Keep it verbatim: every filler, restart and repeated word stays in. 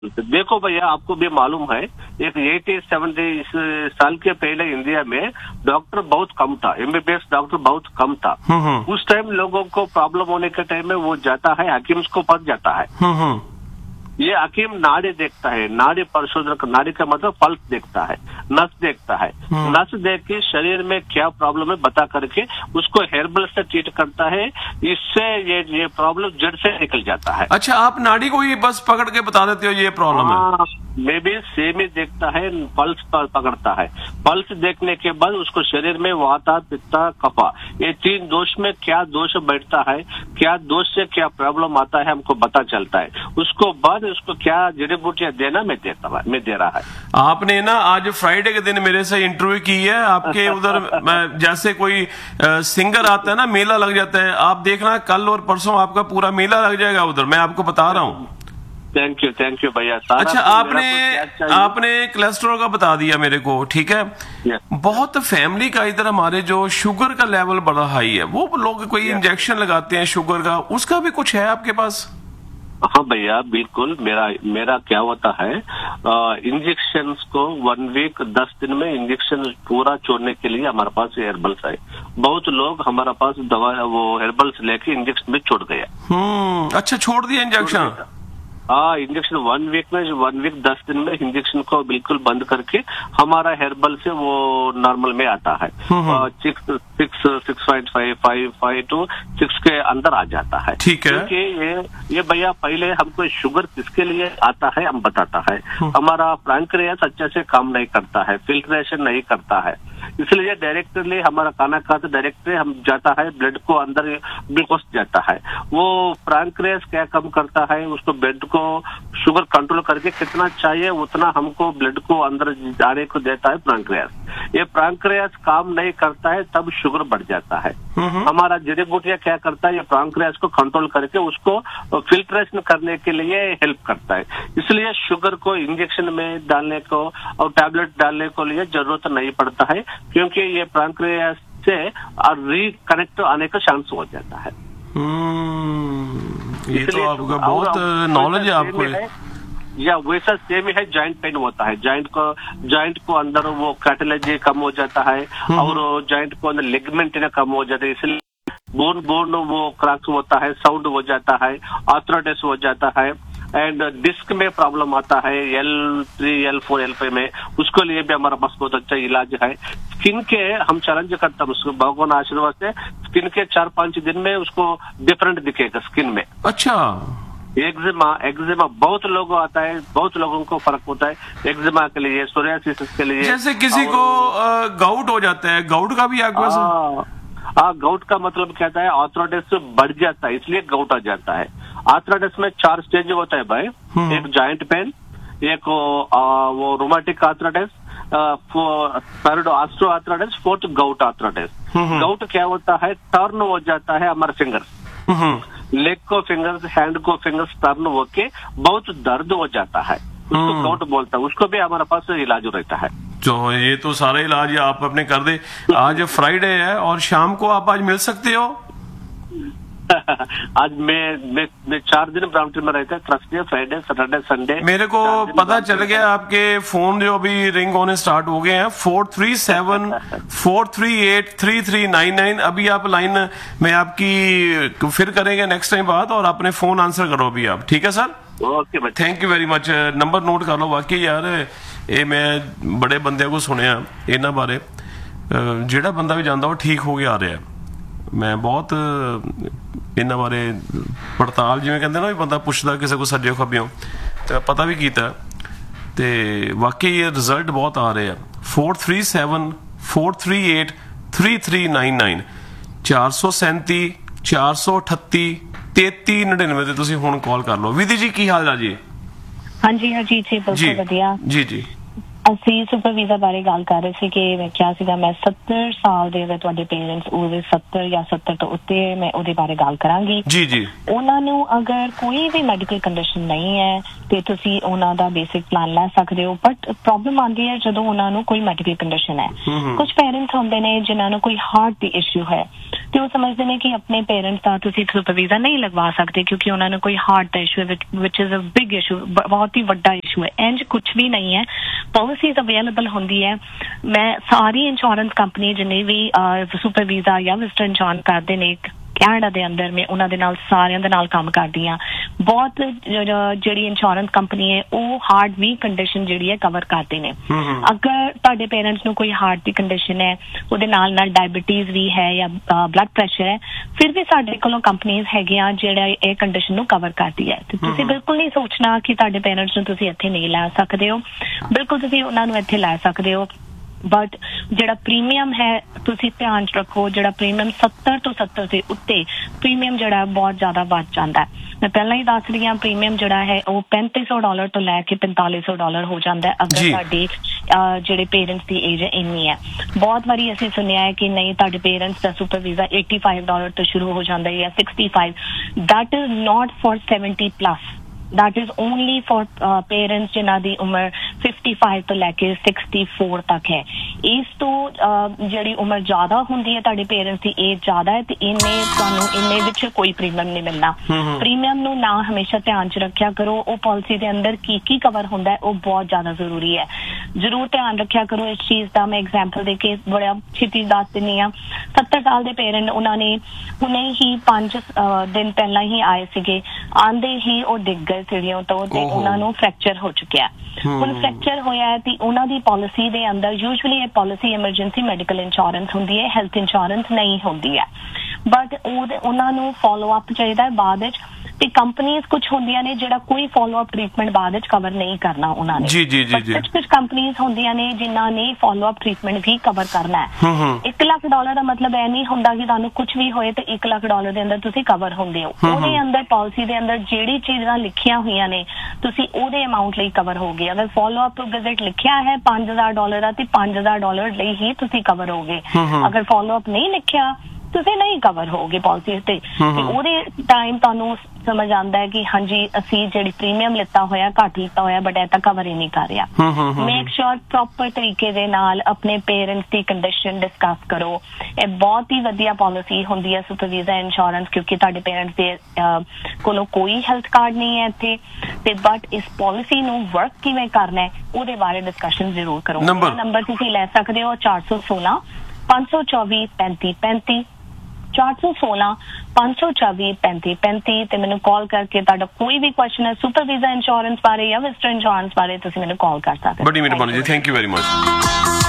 देखो भैया, आपको भी मालूम है, एक एटी सेवेंटी साल के पहले इंडिया में डॉक्टर बहुत कम था, एमबीबीएस डॉक्टर बहुत कम था। उस टाइम लोगों को प्रॉब्लम होने के टाइम में वो जाता है हकीम को पास जाता है। ये हकीम नाड़ी देखता है, नाड़ी परिशोधन, नाड़ी का मतलब पल्स देखता है, नस देखता है, नस देख के शरीर में क्या प्रॉब्लम है बता करके उसको हेर्बल से ट्रीट करता है। इससे ये ये प्रॉब्लम जड़ से निकल जाता है। अच्छा, आप नाड़ी को ही बस पकड़ के बता देते हो ये प्रॉब्लम है? मे भी सेम ही देखता है, पल्स पर पकड़ता है। पल्स देखने के बाद उसको शरीर में वाता, पित्ता, कफा, ये तीन दोष में क्या दोष बैठता है, क्या दोष से क्या प्रॉब्लम आता है हमको पता चलता है। उसको बाद उसको क्या जड़ी बूटियां देना मैं देता है मैं दे रहा है। आपने ना आज फ्राइडे के दिन मेरे से इंटरव्यू की है। आपके उधर जैसे कोई आ, सिंगर आता है ना, मेला लग जाता है, आप देखना कल और परसों आपका पूरा मेला लग जाएगा उधर, मैं आपको बता रहा हूँ। थैंक यू थैंक यू भैया। अच्छा, आपने आपने कोलेस्ट्रॉल का बता दिया मेरे को, ठीक है। yes. बहुत फैमिली का इधर हमारे जो शुगर का लेवल बड़ा हाई है, वो लोग कोई yes. इंजेक्शन लगाते हैं शुगर का, उसका भी कुछ है आपके पास? हाँ भैया, बिल्कुल। मेरा मेरा क्या होता है, इंजेक्शन को वन वीक दस दिन में इंजेक्शन पूरा छोड़ने के लिए हमारे पास हेर्बल्स है। बहुत लोग हमारे पास दवा वो हेर्बल्स लेके इंजेक्शन में छोड़ गया। हम्म अच्छा, छोड़ दिया इंजेक्शन? हाँ, इंजेक्शन वन वीक में वन वीक दस दिन में इंजेक्शन को बिल्कुल बंद करके हमारा हेर्बल से वो नॉर्मल में आता है। Six six six point five five five to six के अंदर आ जाता है। ठीक है। क्योंकि ये ये भैया, पहले हमको शुगर किसके लिए आता है हम बताता है। हमारा पैंक्रियास अच्छे से काम नहीं करता है, फिल्ट्रेशन नहीं करता है, इसलिए डायरेक्टली हमारा खाना खाते डायरेक्टली हम जाता है ब्लड को अंदर ग्लूकोज जाता है। वो पैंक्रियास क्या कम करता है, उसको ब्लड को शुगर कंट्रोल करके कितना चाहिए उतना हमको ब्लड को अंदर जाने को देता है पैंक्रियास। ये पैंक्रियास काम नहीं करता है तब शुगर बढ़ जाता है। हमारा जड़ी बूटियां क्या करता है, ये पैंक्रियास को कंट्रोल करके उसको फिल्ट्रेशन करने के लिए हेल्प करता है। इसलिए शुगर को इंजेक्शन में डालने को और टैबलेट डालने को लिए जरूरत नहीं पड़ता है, क्योंकि ये पैंक्रियास से रिकनेक्ट आने का चांस हो जाता है। ये तो आपका बहुत नॉलेज है आपको। या वैसा सेम है, जॉइंट पेन होता है, जॉइंट को जॉइंट को अंदर वो कार्टिलेज कम हो जाता है और जॉइंट को अंदर लिगामेंट कम हो जाता है, इसलिए बोन बोन वो क्रैक्स होता है, साउंड हो जाता है, आर्थराइटिस हो जाता है, एंड डिस्क में प्रॉब्लम आता है L three L four L five में, उसके लिए भी हमारा पास बहुत अच्छा इलाज है। स्किन के हम चैलेंज करते हैं उसको, भगवान आशीर्वाद से स्किन के चार पांच दिन में उसको डिफरेंट दिखेगा स्किन में। अच्छा, एक्जिमा एक्जिमा बहुत लोगों आता है, बहुत लोगों को फर्क होता है एक्जिमा के लिए, सोरियासिस के लिए। जैसे किसी को गाउट हो जाता है, गाउट का भी आपके पास? हाँ, गाउट का मतलब कहता है आर्थराइटिस बढ़ जाता है, इसलिए गाउट आ जाता है। आर्थराइटिस में चार स्टेज होता है भाई, एक जॉइंट पेन, एक वो rheumatic arthritis, third osteo arthritis, fourth gout arthritis. Gout क्या होता है, टर्न हो जाता है हमारे फिंगर्स, लेग को फिंगर्स, हैंड को फिंगर्स टर्न होके बहुत दर्द हो जाता है, उसको गाउट बोलता है। उसको भी हमारे पास इलाज रहता है। तो ये तो सारा इलाज आप अपने कर दे। आज फ्राइडे है और शाम को आप आज मिल सकते हो? आज मैं मैं मैं चार दिन ब्राउनटन में रहता है, थर्सडे, फ्राइडे, सैटरडे, संडे। मेरे को पता चल गया आपके फोन जो अभी रिंग होने स्टार्ट हो गए हैं, four three seven four three eight three three nine nine. अभी आप लाइन में आपकी फिर करेंगे नेक्स्ट टाइम बात, और अपने फोन आंसर करो अभी आप, ठीक है sir? Okay, thank you very much. Number note कर लो। वाकई यार, ये मैं बड़े बंदे को सुनिया इन्होंने बारे, जेड़ा बंदा भी जाता वो ठीक हो के आ रहा है। मैं बहुत इन्होंने बारे पड़ताल जिवें कहते ना, भी बंदा पुछदा किसी को सज्जो खब्बियों, तो पता भी कीता, ते वाकई ये रिजल्ट बहुत आ रहे हैं। Four three seven four three eight three three nine nine चार सौ सैंती चार सौ अठत्ती तेती नड़िनवे ते तुसीं हुण कॉल कर लो। विधि जी, की हाल है जी? हाँ जी हाँ जी जी बिल्कुल बढ़िया जी जी। ਅਸੀਂ ਸੁਪਰ ਵੀਜ਼ਾ ਬਾਰੇ ਗੱਲ ਕਰ ਰਹੇ ਸੀ ਕਿ ਮੈਂ ਕਿਹਾ ਸੀਗਾ ਮੈਂ ਸੱਤਰ ਸਾਲ ਦੇ ਅਗਰ ਤੁਹਾਡੇ ਪੇਰੈਂਟਸ ਉਹਦੇ ਸੱਤਰ ਜਾਂ ਸੱਤਰ ਤੋਂ ਉੱਤੇ ਮੈਂ ਉਹਦੇ ਬਾਰੇ ਗੱਲ ਕਰਾਂਗੀ। ਜੀ ਜੀ। ਉਹਨਾਂ ਨੂੰ ਅਗਰ ਕੋਈ ਵੀ ਮੈਡੀਕਲ ਕੰਡੀਸ਼ਨ ਨਹੀਂ ਹੈ ਤੇ ਤੁਸੀਂ ਉਹਨਾਂ ਦਾ ਬੇਸਿਕ ਪਲਾਨ ਲੈ ਸਕਦੇ ਹੋ, ਬਟ ਪ੍ਰੋਬਲਮ ਆਉਂਦੀ ਹੈ ਜਦੋਂ ਉਹਨਾਂ ਨੂੰ ਕੋਈ ਮੈਡੀਕਲ ਕੰਡੀਸ਼ਨ ਹੈ। ਕੁਝ ਪੇਰੈਂਟਸ ਹੁੰਦੇ ਨੇ ਜਿਨ੍ਹਾਂ ਨੂੰ ਕੋਈ ਹਾਰਟ ਦੀ ਇਸ਼ੂ ਹੈ ਤੇ ਉਹ ਸਮਝਦੇ ਨੇ ਕਿ ਆਪਣੇ ਪੇਰੈਂਟਸ ਦਾ ਤੁਸੀਂ ਸੁਪਰ ਵੀਜ਼ਾ ਨਹੀਂ ਲਗਵਾ ਸਕਦੇ ਕਿਉਂਕਿ ਉਹਨਾਂ ਨੂੰ ਕੋਈ ਹਾਰਟ ਦਾ ਇਸ਼ੂ ਹੈ ਵਿਚ ਇਜ਼ ਅ ਬਿਗ ਇਸ਼ੂ, ਬਹੁਤ ਹੀ ਵੱਡਾ ਇਸ਼ੂ ਹੈ। ਇੰਜ ਕੁਝ ਵੀ ਨਹੀਂ ਹੈ, ਪॉलिसीज ਅਵੇਲੇਬਲ ਹੁੰਦੀ ਹੈ। ਮੈਂ ਸਾਰੀ ਇੰਸ਼ੋਰੈਂਸ ਕੰਪਨੀ ਜਿੰਨੇ ਵੀ ਸੁਪਰ ਵੀਜ਼ਾ ਜਾਂ ਵਿਜ਼ਟਰ ਇੰਸ਼ੋਰੈਂਸ ਕਰਦੇ ਨੇ ਕੈਨੇਡਾ ਦੇ ਅੰਦਰ, ਮੈਂ ਉਹਨਾਂ ਦੇ ਨਾਲ ਸਾਰਿਆਂ ਦੇ ਨਾਲ ਕੰਮ ਕਰਦੀ ਹਾਂ। ਬਹੁਤ ਜਿਹੜੀ ਇੰਸ਼ੋਰੈਂਸ ਕੰਪਨੀ ਹੈ ਉਹ ਹਾਰਟ ਵੀ ਕੰਡੀਸ਼ਨ ਜਿਹੜੀ ਹੈ ਕਵਰ ਕਰਦੇ ਨੇ। ਅਗਰ ਤੁਹਾਡੇ ਪੇਰੈਂਟਸ ਨੂੰ ਕੋਈ ਹਾਰਟ ਦੀ ਕੰਡੀਸ਼ਨ ਹੈ, ਉਹਦੇ ਨਾਲ ਨਾਲ ਡਾਇਬੀਟੀਜ਼ ਵੀ ਹੈ ਜਾਂ ਬਲੱਡ ਪ੍ਰੈਸ਼ਰ ਹੈ, ਫਿਰ ਵੀ ਸਾਡੇ ਕੋਲੋਂ ਕੰਪਨੀਜ਼ ਹੈਗੀਆਂ ਜਿਹੜਾ ਇਹ ਕੰਡੀਸ਼ਨ ਨੂੰ ਕਵਰ ਕਰਦੀ ਹੈ। ਤੇ ਤੁਸੀਂ ਬਿਲਕੁਲ ਨਹੀਂ ਸੋਚਣਾ ਕਿ ਤੁਹਾਡੇ ਪੇਰੈਂਟਸ ਨੂੰ ਤੁਸੀਂ ਇੱਥੇ ਨਹੀਂ ਲੈ ਸਕਦੇ ਹੋ, ਬਿਲਕੁਲ ਤੁਸੀਂ ਉਹਨਾਂ ਨੂੰ ਇੱਥੇ ਲੈ ਸਕਦੇ ਹੋ। ਬਟ ਜਿਹੜਾ ਪ੍ਰੀਮੀਅਮ ਹੈ ਤੁਸੀਂ ਧਿਆਨ ਚ ਰੱਖੋ, ਜਿਹੜਾ ਪ੍ਰੀਮੀਅਮ ਸੱਤਰ ਤੋਂ ਸੱਤਰ ਦੇ ਉੱਤੇ ਪ੍ਰੀਮੀਅਮ ਜਿਹੜਾ ਬਹੁਤ ਜ਼ਿਆਦਾ ਵੱਧ ਜਾਂਦਾ ਹੈ। ਮੈਂ ਪਹਿਲਾਂ ਹੀ ਦੱਸ ਰਹੀ ਹਾਂ, ਪ੍ਰੀਮੀਅਮ ਜਿਹੜਾ ਹੈ ਉਹ ਪੈਂਤੀ ਸੌ ਡਾਲਰ ਤੋਂ ਲੈ ਕੇ ਪੰਤਾਲੀ ਸੌ ਡਾਲਰ ਹੋ ਜਾਂਦਾ ਹੈ ਅਗਰ ਤੁਹਾਡੀ ਜਿਹੜੇ ਪੇਰੈਂਟਸ ਦੀ ਏਜ ਇੰਨੀ ਹੈ। ਬਹੁਤ ਵਾਰੀ ਅਸੀਂ ਸੁਣਿਆ ਹੈ ਕਿ ਨਹੀਂ ਤੁਹਾਡੇ ਪੇਰੈਂਟਸ ਦਾ ਸੁਪਰ ਵੀਜ਼ਾ ਪਚਾਸੀ ਡਾਲਰ ਤੋਂ ਸ਼ੁਰੂ ਹੋ ਜਾਂਦਾ ਹੈ ਜਾਂ ਪੈਂਸਠ। That is ਨॉट for seventy plus, that is only for uh, parents ਜਿਨ੍ਹਾਂ ਦੀ ਉਮਰ ਪਚਪਨ ਤੋਂ ਲੈ ਕੇ ਚੌਂਸਠ ਤੱਕ ਹੈ। ਇਸ ਤੋਂ ਜਿਹੜੀ ਉਮਰ ਜ਼ਿਆਦਾ ਹੁੰਦੀ ਹੈ, ਤੁਹਾਡੇ ਪੇਰੈਂਟਸ ਦੀ ਏਜ ਜ਼ਿਆਦਾ ਹੈ ਤੇ ਇੰਨੇ ਤੁਹਾਨੂੰ ਇੰਨੇ ਵਿੱਚ ਕੋਈ ਪ੍ਰੀਮੀਅਮ ਨਹੀਂ ਮਿਲਣਾ। ਪ੍ਰੀਮੀਅਮ ਨੂੰ ਨਾ ਹਮੇਸ਼ਾ ਧਿਆਨ ਚ ਰੱਖਿਆ ਕਰੋ, ਉਹ ਪਾਲਿਸੀ ਦੇ ਅੰਦਰ ਕੀ ਕੀ ਕਵਰ ਹੁੰਦਾ ਹੈ ਉਹ ਬਹੁਤ ਜ਼ਿਆਦਾ ਜ਼ਰੂਰੀ ਹੈ। ਜ਼ਰੂਰ ਧਿਆਨ ਰੱਖਿਆ ਕਰੋ ਇਸ ਚੀਜ਼ ਦਾ। ਮੈਂ ਐਗਜ਼ਾਮਪਲ ਦੇ ਕੇ ਬੜਾ ਛੇਤੀ ਦੱਸ ਦਿੰਦੀ ਹਾਂ। ਸੱਤਰ ਸਾਲ ਦੇ ਪੇਰੈਂਟ, ਉਹਨਾਂ ਨੇ ਹੁਣੇ ਹੀ ਪੰਜ ਦਿਨ ਪਹਿਲਾਂ ਹੀ ਆਏ ਸੀਗੇ, ਆਂਦੇ ਹੀ ਉਹ ਡਿੱਗ ਗਏ ਸੀੜੀਆਂ ਤੋਂ ਤੇ ਉਹਨਾਂ ਨੂੰ ਫ੍ਰੈਕਚਰ ਹੋ ਚੁੱਕਿਆ। ਹੁਣ ਫ੍ਰੈਕਚਰ ਹੋਇਆ ਤੇ ਉਹਨਾਂ ਦੀ ਪਾਲਿਸੀ ਦੇ ਅੰਦਰ ਯੂਜੂਅਲੀ ਇਹ ਪਾਲਿਸੀ ਐਮਰਜੈਂਸੀ ਮੈਡੀਕਲ ਇੰਸ਼ੋਰੈਂਸ ਹੁੰਦੀ ਹੈ, ਹੈਲਥ ਇੰਸ਼ੋਰੈਂਸ ਨਹੀਂ ਹੁੰਦੀ ਹੈ। ਬਟ ਉਹਨਾਂ ਨੂੰ ਫੋਲੋ ਅਪ ਚਾਹੀਦਾ ਹੈ ਬਾਅਦ ਵਿੱਚ, ਤੇ ਕੰਪਨੀਆਂ ਕੁਝ ਹੁੰਦੀਆਂ ਨੇ ਜਿਹੜਾ ਕੋਈ ਫੋਲੋ ਅਪ ਟ੍ਰੀਟਮੈਂਟ ਬਾਅਦ ਵਿੱਚ ਕਵਰ ਨਹੀਂ ਕਰਨਾ ਉਹਨਾਂ ਨੇ। ਜੀ ਜੀ ਜੀ। ਕੁਝ ਕੁਝ ਕੰਪਨੀਆਂ ਹੁੰਦੀਆਂ ਨੇ ਜਿਨ੍ਹਾਂ ਨੇ ਫੋਲੋ ਅਪ ਟ੍ਰੀਟਮੈਂਟ ਵੀ ਕਵਰ ਕਰਨਾ ਹੈ। ਇੱਕ ਲੱਖ ਡਾਲਰ ਦਾ ਮਤਲਬ ਇਹ ਨਹੀਂ ਹੁੰਦਾ ਕਿ ਤੁਹਾਨੂੰ ਕੁਝ ਵੀ ਹੋਏ ਤੇ ਇੱਕ ਲੱਖ ਡਾਲਰ ਦੇ ਅੰਦਰ ਤੁਸੀਂ ਕਵਰ ਹੁੰਦੇ ਹੋ। ਉਹਦੇ ਅੰਦਰ ਪਾਲਿਸੀ ਦੇ ਅੰਦਰ ਜਿਹੜੀ ਚੀਜ਼ਾਂ ਲਿਖੀਆਂ ਹੋਈਆਂ ਨੇ ਤੁਸੀਂ ਉਹਦੇ ਅਮਾਊਂਟ ਲਈ ਕਵਰ ਹੋਗੇ। ਅਗਰ ਫੋਲੋ ਅਪ ਵਿਜ਼ਿਟ ਲਿਖਿਆ ਹੈ ਪੰਜ ਹਜ਼ਾਰ ਡਾਲਰ ਦਾ ਤੇ ਪੰਜ ਹਜ਼ਾਰ ਡਾਲਰ ਲਈ ਹੀ ਤੁਸੀਂ ਕਵਰ ਹੋਗੇ। ਅਗਰ ਫੋਲੋ ਅਪ ਨਹੀਂ ਲਿਖਿਆ ਤੁਸੀਂ ਨਹੀਂ ਕਵਰ ਹੋਗੇ ਪਾਲਿਸੀ ਤੇ, ਤੇ ਉਹਦੇ ਟਾਈਮ ਤੁਹਾਨੂੰ ਸਮਝ ਆਉਂਦਾ ਹੈ ਕਿ ਹਾਂਜੀ ਅਸੀਂ ਜਿਹੜੀ ਪ੍ਰੀਮੀਅਮ ਲਿੱਤਾ ਹੋਇਆ ਘੱਟ ਲਿੱਤਾ ਹੋਇਆ ਬਟ ਇਹ ਤਾਂ ਕਵਰ ਹੀ ਨਹੀਂ ਕਰ ਰਿਹਾ। ਮੇਕ ਸ਼ੋਰ ਪ੍ਰੋਪਰ ਤਰੀਕੇ ਦੇ ਨਾਲ ਆਪਣੇ ਪੇਰੈਂਟਸ ਦੀ ਕੰਡੀਸ਼ਨ ਡਿਸਕਸ ਕਰੋ। ਇਹ ਬਹੁਤ ਹੀ ਵਧੀਆ ਪਾਲਿਸੀ ਹੁੰਦੀ ਹੈ ਸੁਪਰ ਵੀਜ਼ਾ ਇੰਸ਼ੋਰੈਂਸ, ਕਿਉਂਕਿ ਤੁਹਾਡੇ ਪੇਰੈਂਟਸ ਦੇ ਕੋਲੋਂ ਕੋਈ ਹੈਲਥ ਕਾਰਡ ਨਹੀਂ ਹੈ ਇੱਥੇ ਤੇ ਬਟ ਇਸ ਪਾਲਿਸੀ ਨੂੰ ਵਰਕ ਕਿਵੇਂ ਕਰਨਾ ਹੈ ਉਹਦੇ ਬਾਰੇ ਡਿਸਕਸ਼ਨ ਜ਼ਰੂਰ ਕਰੋ। ਨੰਬਰ ਤੁਸੀਂ ਲੈ ਸਕਦੇ ਹੋ ਚਾਰ ਸੌ ਸੋਲਾਂ ਪੰਜ ਸੌ ਚੌਵੀ ਪੈਂਤੀ ਪੈਂਤੀ, ਚਾਰ ਸੌ ਸੋਲਾਂ ਪੰਜ ਸੌ ਚੌਵੀ ਪੈਂਤੀ ਪੈਂਤੀ ਤੇ ਮੈਨੂੰ ਕਾਲ ਕਰਕੇ ਤੁਹਾਡਾ ਕੋਈ ਵੀ ਕੁਐਸਚਨ ਹੈ ਸੁਪਰ ਵੀਜ਼ਾ ਇੰਸ਼ੋਰੈਂਸ ਬਾਰੇ ਜਾਂ ਵਿਜ਼ਟਰ ਇੰਸ਼ੋਰੈਂਸ ਬਾਰੇ ਤੁਸੀਂ ਮੈਨੂੰ ਕਾਲ ਕਰ ਸਕਦੇ ਹੋ। ਬੜੀ ਮਿਹਰਬਾਨੀ ਜੀ, ਥੈਂਕ ਯੂ ਵੈਰੀ ਮਚ।